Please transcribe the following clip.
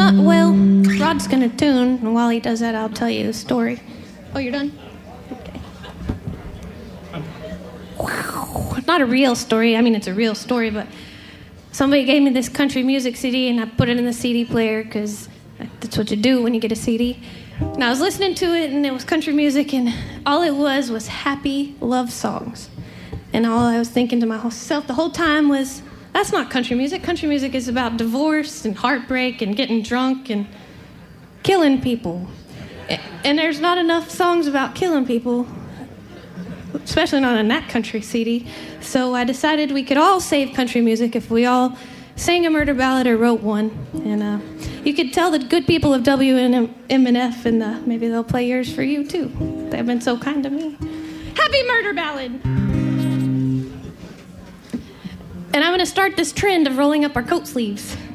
Well, Rod's gonna tune, and while he does that, I'll tell you the story. Oh, you're done? Okay. Not a real story. I mean, it's a real story, but somebody gave me this country music CD, and I put it in the CD player because that's what you do when you get a CD. And I was listening to it, and it was country music, and all it was happy love songs. And all I was thinking to myself the whole time was, that's not country music. Country music is about divorce and heartbreak and getting drunk and killing people. And there's not enough songs about killing people, especially not on that country CD. So I decided we could all save country music if we all sang a murder ballad or wrote one. And you could tell the good people of WMNF, and maybe they'll play yours for you too. They've been so kind to me. Happy Murder Ballad! And I'm going to start this trend of rolling up our coat sleeves.